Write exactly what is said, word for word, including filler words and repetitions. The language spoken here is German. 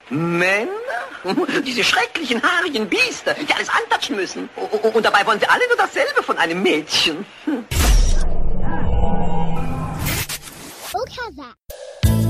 Männer? Diese schrecklichen, haarigen Biester, die alles antatschen müssen. Und dabei wollen sie alle nur dasselbe von einem Mädchen.